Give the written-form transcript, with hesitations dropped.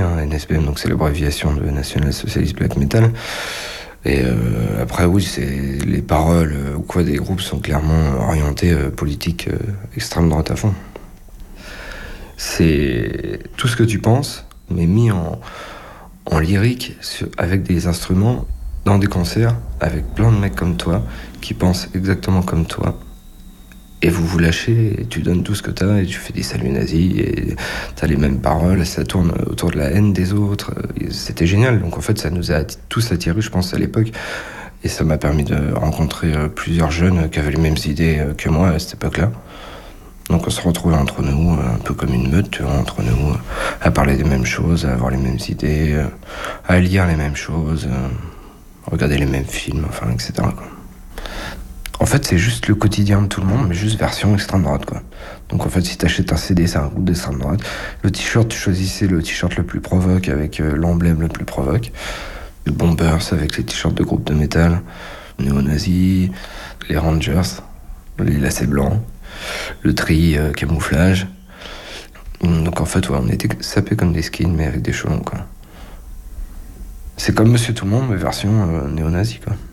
hein, NSBM, donc c'est l'abréviation de National Socialist Black Metal. Et après, oui, c'est les paroles ou quoi des groupes sont clairement orientées politique extrême droite à fond. C'est tout ce que tu penses, mais mis en lyrique, avec des instruments, dans des concerts, avec plein de mecs comme toi, qui pensent exactement comme toi. Et vous vous lâchez, et tu donnes tout ce que t'as, et tu fais des saluts nazis, et t'as les mêmes paroles, ça tourne autour de la haine des autres. C'était génial. Donc en fait, ça nous a tous attirés, je pense, à l'époque. Et ça m'a permis de rencontrer plusieurs jeunes qui avaient les mêmes idées que moi à cette époque-là. Donc on se retrouvait entre nous, un peu comme une meute, tu vois, entre nous, à parler des mêmes choses, à avoir les mêmes idées, à lire les mêmes choses, regarder les mêmes films, enfin, etc., quoi. En fait, c'est juste le quotidien de tout le monde, mais juste version extrême droite, quoi. Donc en fait, si t'achètes un CD, c'est un groupe d'extrême droite. Le t-shirt, tu choisissais le t-shirt le plus provoque avec l'emblème le plus provoque. Le Bombers avec les t-shirts de groupe de métal, néo-nazis, les Rangers, les lacets blancs, le tri camouflage. Donc en fait, ouais, on était sapés comme des skins, mais avec des cheveux longs, quoi. C'est comme Monsieur Tout-le-Monde, mais version néo-nazi, quoi.